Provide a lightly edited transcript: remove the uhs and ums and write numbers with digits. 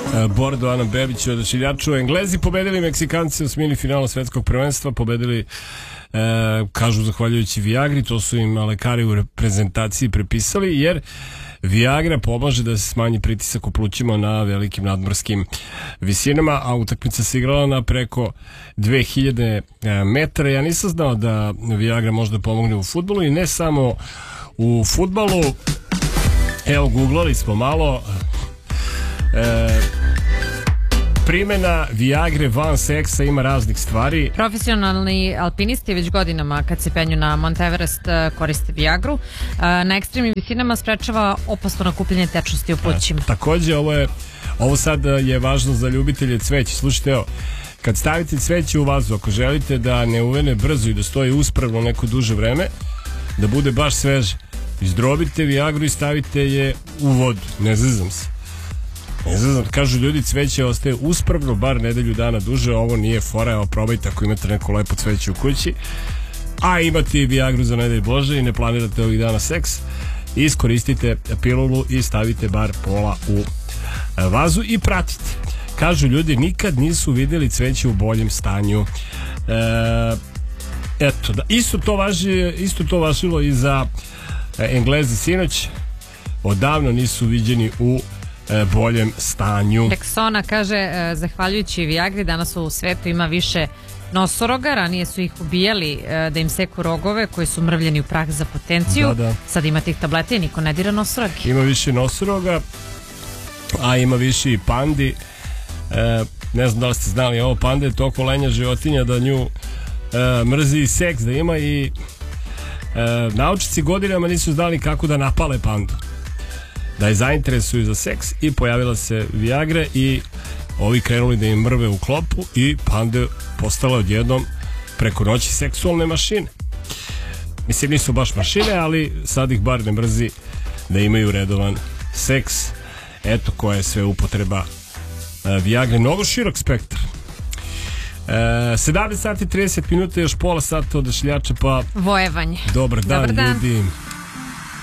Bordo Ana Bebić od Odašiljaču. Englezi pobedili Meksikanci u osmini finala svetskog prvenstva, pobedili kažu zahvaljujući Viagri, to su im lekari u reprezentaciji prepisali, jer Viagra pomaže da se smanji pritisak u plućima na velikim nadmorskim visinama, a utakmica se igrala na preko 2000 metara. Ja nisam znao da Viagra može da pomogne u fudbalu i ne samo u fudbalu. Evo, googlali smo malo. Primjena Viagre van seksa ima raznih stvari. Profesionalni alpinisti već godinama kad se penju na Mount Everest koriste Viagru. Na ekstremnim visinama sprečava opasno nakupljanje tečnosti u plućima. Takođe, ovo sad je važno za ljubitelje cveća. Slušajte, evo, kad stavite cveće u vazu, ako želite da ne uvene brzo i da stoji uspravno neko duže vreme, da bude baš sveže, izdrobite Viagru i stavite je u vodu. Ne zezam se. Kažu ljudi, cveće ostaje uspravno bar nedelju dana duže. Ovo nije fora, evo probajte ako imate neko lepo cveće u kući, a imate i Viagru za nedelju Bože i ne planirate ovih dana seks, iskoristite pilulu i stavite bar pola u vazu i pratite. Kažu ljudi, nikad nisu vidjeli cveće u boljem stanju. Eto, da, isto to važilo i za Englezi sinoć. Odavno nisu viđeni u boljem stanju. Rexona kaže, zahvaljujući Viagri danas u svetu ima više nosoroga, ranije su ih ubijali da im seku rogove koji su mrvljeni u prah za potenciju. Da. Sad ima tih tableta i niko ne dira nosoroge. Ima više nosoroga, a ima više i pandi. Ne znam da li ste znali, ovo panda je toliko lenja životinja da nju mrzi i seks da ima, i naučnici godinama nisu znali kako da napale pandu, da je zainteresuju za seks, i pojavila se Viagra i ovi krenuli da im mrve u klopu i pande postale odjednom preko noći seksualne mašine. Mislim, nisu baš mašine, ali sad ih bar ne mrzi da imaju redovan seks. Eto koja je sve upotreba Viagre, mnogo širok spektar. 17 sati 30 minuta, još pola sata od Odašiljača, pa vojevanje. Dobar dan, ljudi.